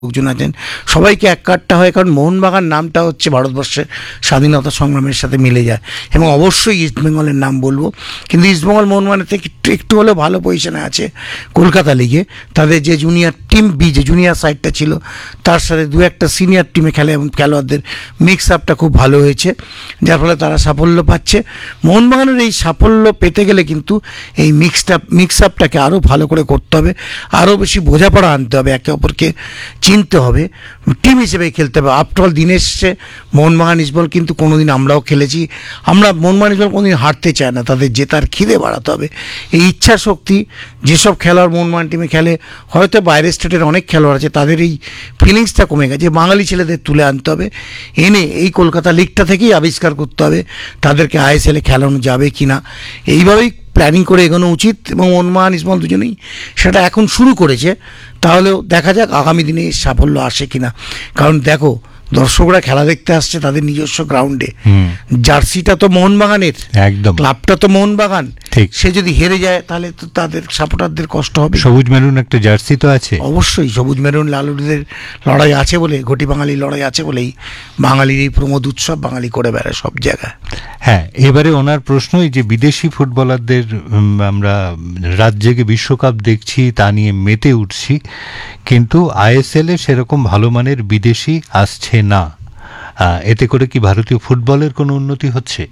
লোকজন আছেন, সবাইকে এক কাটটা হয়, কারণ মোহনবাগান নামটা হচ্ছে ভারতবর্ষের স্বাধীনতা সংগ্রামের সাথে মিলে যায়। এবং অবশ্যই ইস্টবেঙ্গলের নাম বলবো, কিন্তু ইস্টবেঙ্গল মোহনবাগানের থেকে একটু হলেও ভালো পজিশনে আছে কলকাতা লিগে। তাদের যে জুনিয়র টিম বি, যে জুনিয়র সাইডটা ছিল, তার সাথে দু একটা সিনিয়র টিমে খেলে এবং খেলোয়াড়দের মিক্স আপটা খুব ভালো হয়েছে, যার ফলে তারা সাফল্য পাচ্ছে। মোহনবাগানের এই সাফল্য পেতে গেলে কিন্তু এই মিক্স আপটাকে আরও ভালো করে করতে হবে, আরও বেশি বোঝাপড়া আনতে হবে, একে অপরকে চিনতে হবে, টিম হিসেবে খেলতে হবে। আফটারঅল দিনের শেষে মোহনবাগান ইস্টবেঙ্গল কিন্তু কোনোদিন আমরাও খেলেছি, আমরা মোহনবাগান ইস্টবেঙ্গল কোনোদিন হারতে চায় না, তাদের জেতার খিদে বাড়াতে হবে, এই ইচ্ছা শক্তি। যেসব খেলোয়াড় মোহনবাগান টিমে খেলে, হয়তো বাইরের স্টেটের অনেক খেলোয়াড় আছে, তাদের এই ফিলিংসটা কমে গেছে, বাঙালি ছেলেদের তুলে আনতে হবে, এনে এই কলকাতা লিগটা থেকেই আবিষ্কার করতে হবে তাদেরকে আইএসএলে খেলানো যাবে কি না। এইভাবেই প্ল্যানিং করে এগোনো উচিত, এবং মোহনবাগান ইস্টবেঙ্গল দুজনেই সেটা এখন শুরু করেছে। তাহলেও দেখা যাক আগামী দিনে সাফল্য আসে কিনা। কারণ দেখো, দর্শকরা খেলা দেখতে আসছে তাদের নিজস্ব গ্রাউন্ডে, জার্সিটা তো মোহনবাগানের, একদম ক্লাবটা তো মোহনবাগান, সে যদি হেরে যায় তাহলে তো তাদের সাপোর্টারদের কষ্ট হবে। সবুজ মেরুন একটা জার্সি তো আছে, অবশ্যই সবুজ মেরুন লালুদের লড়াই আছে বলে, ঘটি বাঙালির লড়াই আছে বলেই বাঙালির এই প্রমোদ উৎসব বাঙালি করে বেড়ায় সব জায়গায়। হ্যাঁ, এবারে ওনার প্রশ্ন, এই যে বিদেশি ফুটবলারদের আমরা রাত জেগে বিশ্বকাপ দেখছি, তা নিয়ে মেতে উঠছি, কিন্তু আইএসএলে সেরকম ভালো মানের বিদেশি আসছে না, এতে করে কি ভারতীয় ফুটবলের কোনো উন্নতি হচ্ছে?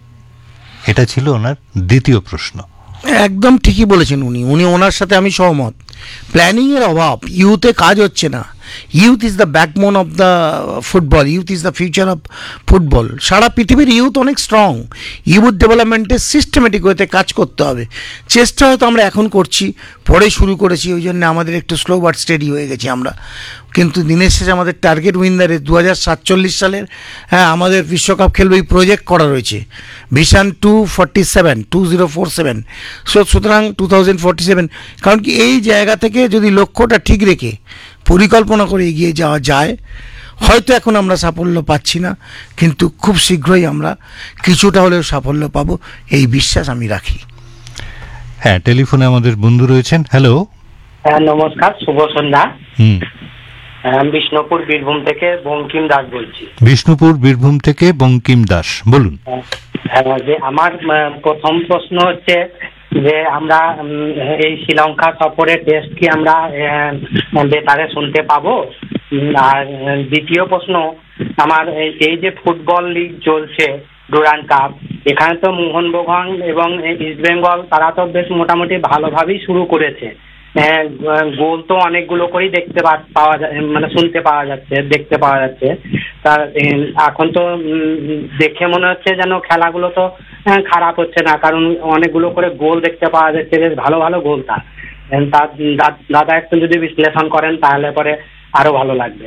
এটা ছিল ওনার দ্বিতীয় প্রশ্ন। একদম ঠিকই বলেছেন উনি ওনার সাথে আমি সহমত। প্ল্যানিংয়ের অভাব, ইউথে কাজ হচ্ছে না। Youth is the backbone of the football, youth is the future of football. সারা পৃথিবীর ইউথ অনেক স্ট্রং, ইউথ ডেভেলপমেন্টে সিস্টেমেটিক ওয়েতে কাজ করতে হবে। চেষ্টা হয়তো আমরা এখন করছি, পরে শুরু করেছি, ওই জন্য আমাদের একটু স্লো বাট স্টেডি হয়ে গেছি আমরা, কিন্তু দিনের শেষে আমাদের টার্গেট উইনারে 2047 সালের, হ্যাঁ, আমাদের বিশ্বকাপ খেলবে এই প্রজেক্ট করা রয়েছে, ভিশন 2047। সুতরাং 2047, কারণ কি এই জায়গা থেকে যদি লক্ষ্যটা ঠিক রেখে পরিকল্পনা করে এগিয়ে যাওয়া যায়, হয়তো এখন আমরা সাফল্য পাচ্ছি না, কিন্তু খুব শীঘ্রই আমরা কিছুটা হলেও সাফল্য পাবো, এই বিশ্বাস আমি রাখি। হ্যাঁ, টেলিফোনে আমাদের বন্ধু রয়েছেন। হ্যালো। হ্যাঁ, নমস্কার, শুভ সন্ধ্যা। বিষ্ণুপুর বীরভূম থেকে বঙ্কিম দাস বলছি। বিষ্ণুপুর বীরভূম থেকে বঙ্কিম দাস, বলুন। যে আমার প্রথম প্রশ্ন হচ্ছে যে আমরা এই শ্রীলঙ্কা সফরে টেস্ট কি আমরা বেতারে শুনতে পাবো? আর দ্বিতীয় প্রশ্ন আমার, এই যে ফুটবল লিগ চলছে ডুরান্ড কাপ, এখানে তো মোহনবাগান এবং ইস্টবেঙ্গল তারা তো বেশ মোটামুটি ভালোভাবেই শুরু করেছে, গোল তো অনেকগুলো করেই পাওয়া যায়, মানে দেখতে পাওয়া যাচ্ছে। তার এখন তো দেখে মনে হচ্ছে যেন খেলাগুলো তো খারাপ হচ্ছে না, কারণ অনেকগুলো করে গোল দেখতে পাওয়া যাচ্ছে, বেশ ভালো ভালো গোল। তার দাদা একটু যদি বিশ্লেষণ করেন তাহলে পরে আরো ভালো লাগবে।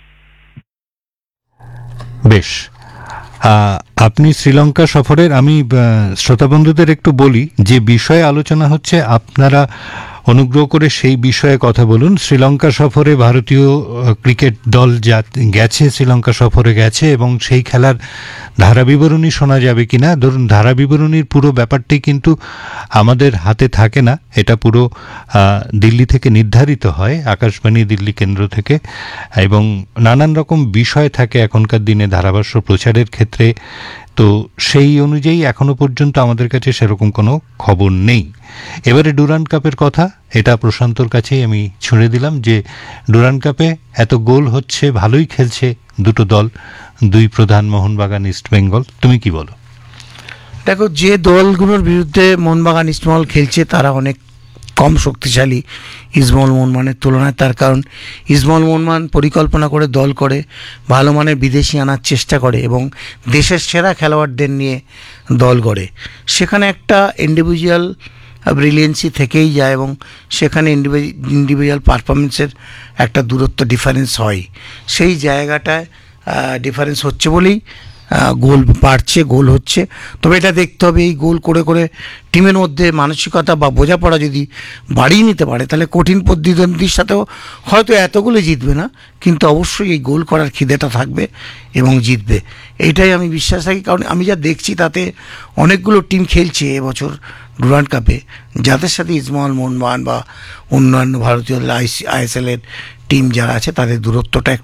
বেশ, আপনি শ্রীলঙ্কা সফরের, আমি শ্রোতা বন্ধুদের একটু বলি যে বিষয়ে আলোচনা হচ্ছে, আপনারা অনুগ্রহ করে সেই বিষয়ে কথা বলুন। শ্রীলঙ্কা সফরে ভারতীয় ক্রিকেট দল গেছে, শ্রীলঙ্কা সফরে গেছে, এবং সেই খেলার ধারাবিবরণী শোনা যাবে কিনা। ধরুন, ধারাবিবরণীর পুরো ব্যাপারটি কিন্তু আমাদের হাতে থাকে না, এটা পুরো দিল্লি থেকে নির্ধারিত হয়, আকাশবাণী দিল্লি কেন্দ্র থেকে, এবং নানান রকম বিষয় থাকে এখনকার দিনে ধারাভাষ্য প্রচারের ক্ষেত্রে। তো সেই অনুযায়ী এখনো পর্যন্ত আমাদের কাছে সেরকম কোনো খবর নেই। এবারে ডুরান্ড কাপের কথা, এটা প্রশান্তর কাছেই আমি ছুঁড়ে দিলাম যে ডুরান্ড কাপে এত গোল হচ্ছে, ভালোই খেলছে দুটো দল, দুই প্রধান, মোহনবাগান ইস্টবেঙ্গল। তুমি কি বলো? দেখো, যে দলগুলোর বিরুদ্ধে মোহনবাগান ইস্টবেঙ্গল খেলছে তারা অনেক কম শক্তিশালী ইস্টবেঙ্গল মোহনবাগানের তুলনায়। তার কারণ ইস্টবেঙ্গল মোহনবাগান পরিকল্পনা করে দল করে, ভালো মানের বিদেশি আনার চেষ্টা করে এবং দেশের সেরা খেলোয়াড়দের নিয়ে দল গড়ে। সেখানে একটা ইন্ডিভিজুয়াল ব্রিলিয়েন্সি থেকেই যায় এবং সেখানে ইন্ডিভিজুয়াল পারফরমেন্সের একটা দূরত্ব ডিফারেন্স হয়। সেই জায়গাটায় ডিফারেন্স হচ্ছে বলেই গোল বাড়ছে, গোল হচ্ছে। তবে এটা দেখতে হবে, এই গোল করে করে টিমের মধ্যে মানসিকতা বা বোঝাপড়া যদি বাড়িয়ে নিতে পারে, তাহলে কঠিন প্রতিদ্বন্দ্বীর সাথেও হয়তো এতগুলো জিতবে না, কিন্তু অবশ্যই এই গোল করার খিদেটা থাকবে এবং জিতবে, এইটাই আমি বিশ্বাস রাখি। কারণ আমি যা দেখছি তাতে অনেকগুলো টিম খেলছে এবছর ডুরান্ড কাপে, যাদের সাথে ইস্টবেঙ্গল, মোহনবাগান বা অন্যান্য ভারতীয় আইএসএলের টিম যারা আছে তাদের দূরত্বটা